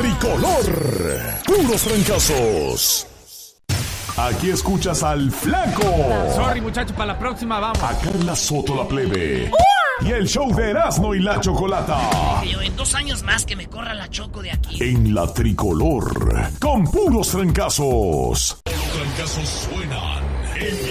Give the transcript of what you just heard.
tricolor. Puros trancazos. Aquí escuchas al Flaco. Sorry, muchachos, para la próxima vamos. A Carla Soto la Plebe. Y el show de Erasmo y la Chocolata. Yo en 2 años más que me corra la Choco de aquí. En la tricolor. Con puros trancazos. Los trancazos suenan en